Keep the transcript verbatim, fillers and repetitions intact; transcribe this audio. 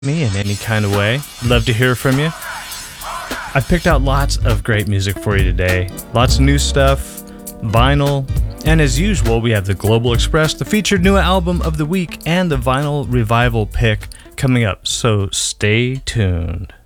Me in any kind of way. Love to hear from you. I've picked out lots of great music for you today. Lots of new stuff, vinyl, and as usual, we have the Global Express, the featured new album of the week, and the vinyl revival pick coming up. So stay tuned.